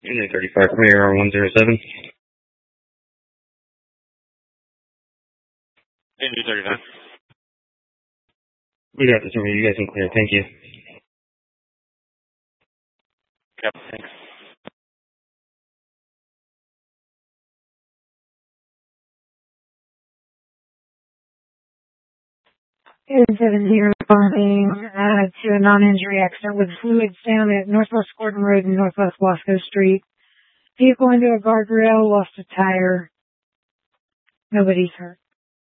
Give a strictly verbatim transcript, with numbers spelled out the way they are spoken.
Unit thirty-five, Premier R one zero seven. Unit thirty-five. We got this over. You guys can clear. Thank you. Yep, thanks. seven zero responding uh, to a non-injury accident with fluids down at Northwest Gordon Road and Northwest Wasco Street. Vehicle into a guardrail, lost a tire. Nobody's hurt.